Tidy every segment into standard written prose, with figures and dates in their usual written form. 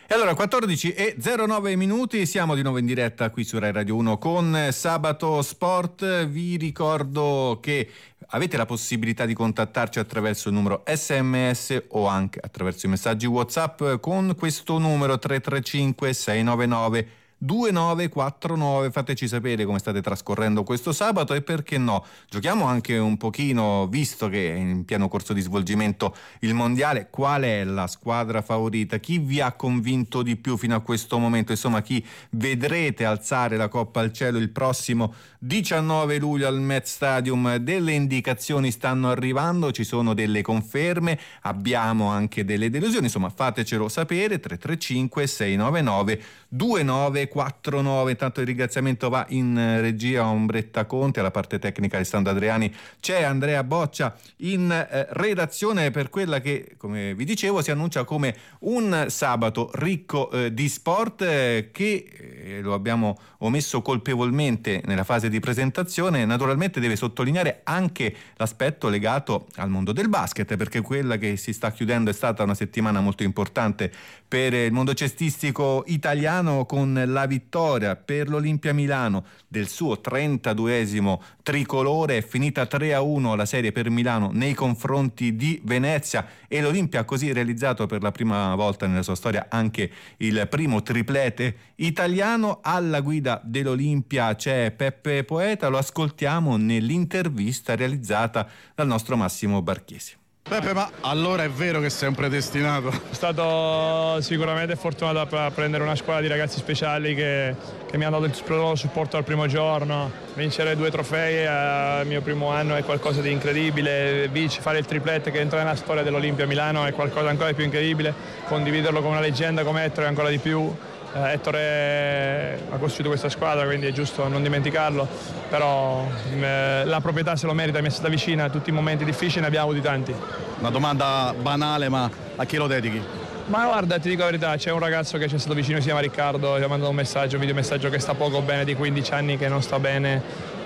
E allora 14:09 siamo di nuovo in diretta qui su Rai Radio 1 con Sabato Sport. Vi ricordo che avete la possibilità di contattarci attraverso il numero SMS o anche attraverso i messaggi WhatsApp con questo numero 335 699 2949. Fateci sapere come state trascorrendo questo sabato e perché no, giochiamo anche un pochino, visto che è in pieno corso di svolgimento il mondiale. Qual è la squadra favorita? Chi vi ha convinto di più fino a questo momento? Insomma, chi vedrete alzare la coppa al cielo il prossimo 19 luglio al Met Stadium? Delle indicazioni stanno arrivando, ci sono delle conferme, abbiamo anche delle delusioni, insomma fatecelo sapere. 335 699 2949. Intanto il ringraziamento va in regia a Ombretta Conti, alla parte tecnica Alessandro Adriani, c'è Andrea Boccia in redazione per quella che, come vi dicevo, si annuncia come un sabato ricco di sport che lo abbiamo omesso colpevolmente nella fase di presentazione. Naturalmente deve sottolineare anche l'aspetto legato al mondo del basket, perché quella che si sta chiudendo è stata una settimana molto importante per il mondo cestistico italiano, con la vittoria per l'Olimpia Milano del suo 32esimo tricolore. È finita 3-1 la serie per Milano nei confronti di Venezia e l'Olimpia ha così realizzato per la prima volta nella sua storia anche il primo triplete italiano. Alla guida dell'Olimpia c'è Peppe Poeta, lo ascoltiamo nell'intervista realizzata dal nostro Massimo Barchesi. Peppe, ma allora è vero che sei un predestinato? Sono stato sicuramente fortunato a prendere una squadra di ragazzi speciali che mi hanno dato il supporto al primo giorno. Vincere 2 trofei al mio primo anno è qualcosa di incredibile, fare il triplete che entra nella storia dell'Olimpia Milano è qualcosa ancora di più incredibile, condividerlo con una leggenda come Ettore ancora di più. Ettore ha costruito questa squadra, quindi è giusto non dimenticarlo, però la proprietà se lo merita, mi è stata vicina a tutti i momenti difficili, ne abbiamo avuti tanti. Una domanda banale, ma a chi lo dedichi? Ma guarda, ti dico la verità, c'è un ragazzo che ci è stato vicino, si chiama Riccardo, ci ha mandato un videomessaggio che sta poco bene, di 15 anni che non sta bene,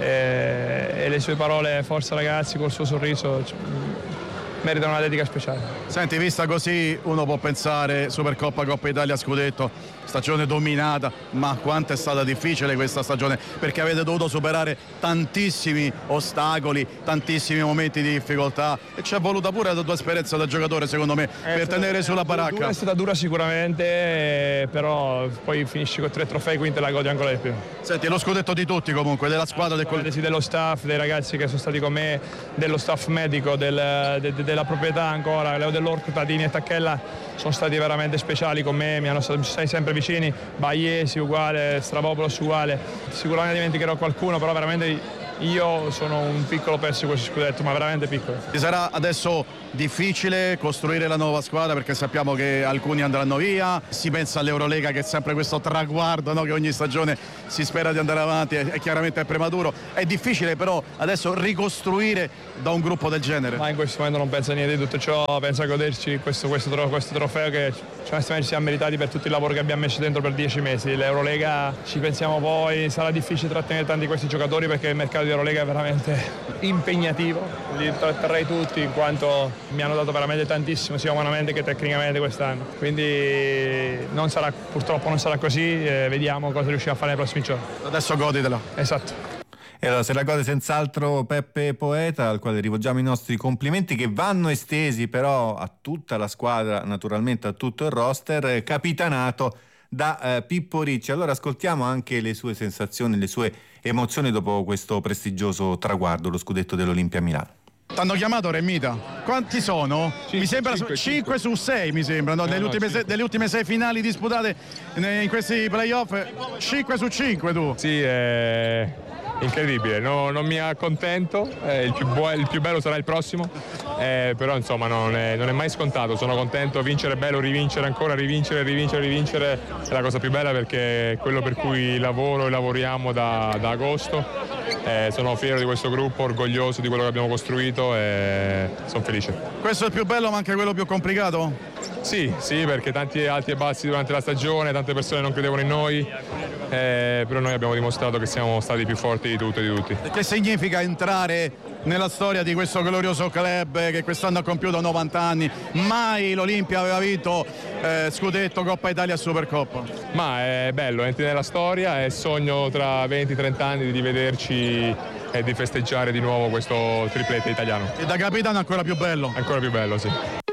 e le sue parole, forza ragazzi, col suo sorriso, meritano una dedica speciale. Senti, vista così uno può pensare Supercoppa, Coppa Italia, scudetto, stagione dominata, ma quanto è stata difficile questa stagione, perché avete dovuto superare tantissimi ostacoli, tantissimi momenti di difficoltà e ci è voluta pure la tua esperienza da giocatore, secondo me, per tenere sulla baracca. È stata dura sicuramente, però poi finisci con 3 trofei, quindi te la godi ancora di più. Senti, lo scudetto di tutti comunque, della squadra, dello staff, dei ragazzi che sono stati con me, dello staff medico, della proprietà ancora, dell'Orco, Tadini e Tacchella sono stati veramente speciali con me, mi sono stati sempre vicini, Baiesi uguale, Stravopoulos uguale. Sicuramente dimenticherò qualcuno, però veramente io sono un piccolo perso di questo scudetto, ma veramente piccolo. Ti sarà adesso difficile costruire la nuova squadra, perché sappiamo che alcuni andranno via, si pensa all'Eurolega che è sempre questo traguardo, no? Che ogni stagione si spera di andare avanti e chiaramente è prematuro. È difficile però adesso ricostruire da un gruppo del genere. Ma in questo momento non penso a niente di tutto ciò, penso a goderci questo trofeo che onestamente ci siamo meritati per tutto il lavoro che abbiamo messo dentro per 10 mesi. L'Eurolega ci pensiamo poi, sarà difficile trattenere tanti di questi giocatori perché il mercato di Eurolega è veramente impegnativo, li tratterrei tutti in quanto mi hanno dato veramente tantissimo sia umanamente che tecnicamente quest'anno, quindi purtroppo non sarà così, vediamo cosa riusciamo a fare nei prossimi giorni. Adesso goditela. Esatto. E allora se la gode senz'altro Peppe Poeta, al quale rivolgiamo i nostri complimenti, che vanno estesi però a tutta la squadra, naturalmente a tutto il roster, capitanato da Pippo Ricci. Allora ascoltiamo anche le sue sensazioni, le sue emozioni dopo questo prestigioso traguardo, lo scudetto dell'Olimpia Milano. T'hanno chiamato Remita? Quanti sono? Mi sembra 5 su 6 mi sembra, no? Nelle ultime 6 finali disputate in questi playoff, 5 su 5 tu. Sì, incredibile, non mi accontento, il più bello sarà il prossimo, però insomma non è mai scontato, sono contento, vincere è bello, rivincere ancora, rivincere è la cosa più bella, perché è quello per cui lavoro e lavoriamo da agosto. Sono fiero di questo gruppo, orgoglioso di quello che abbiamo costruito e sono felice. Questo è il più bello, ma anche quello più complicato? Sì, tanti alti e bassi durante la stagione, tante persone non credevano in noi, però noi abbiamo dimostrato che siamo stati più forti di tutto e di tutti. Che significa entrare nella storia di questo glorioso club che quest'anno ha compiuto 90 anni. Mai l'Olimpia aveva vinto scudetto, Coppa Italia e Supercoppa. Ma è bello, entri nella storia, è il sogno tra 20-30 anni di rivederci e di festeggiare di nuovo questo triplete italiano. E da capitano ancora più bello. Ancora più bello, sì.